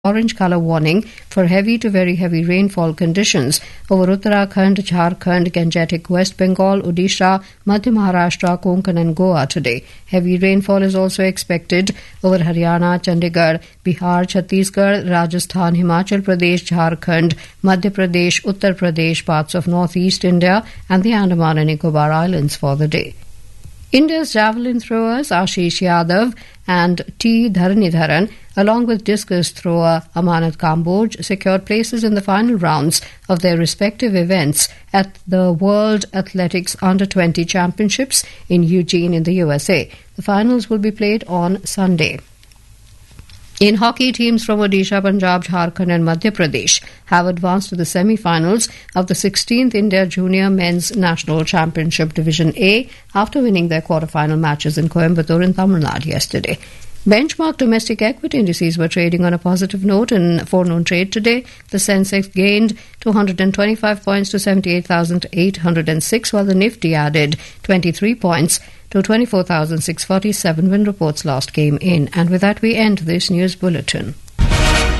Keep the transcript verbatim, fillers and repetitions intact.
orange colour warning for heavy to very heavy rainfall conditions over Uttarakhand, Jharkhand, Gangetic West Bengal, Odisha, Madhya Maharashtra, Konkan and Goa today. Heavy rainfall is also expected over Haryana, Chandigarh, Bihar, Chhattisgarh, Rajasthan, Himachal Pradesh, Jharkhand, Madhya Pradesh, Uttar Pradesh, parts of northeast India and the Andaman and Nicobar Islands for the day. India's javelin throwers Ashish Yadav and T. Dharanidharan, along with discus thrower Amanat Kamboj, secured places in the final rounds of their respective events at the World Athletics Under twenty Championships in Eugene in the U S A. The finals will be played on Sunday. In hockey, teams from Odisha, Punjab, Jharkhand and Madhya Pradesh have advanced to the semi-finals of the sixteenth India Junior Men's National Championship Division A after winning their quarter-final matches in Coimbatore and Tamil Nadu yesterday. Benchmark domestic equity indices were trading on a positive note in forenoon trade today. The Sensex gained two hundred twenty-five points to seventy-eight thousand eight hundred six, while the Nifty added twenty-three points to twenty-four thousand six hundred forty-seven when reports last came in. And with that, we end this news bulletin.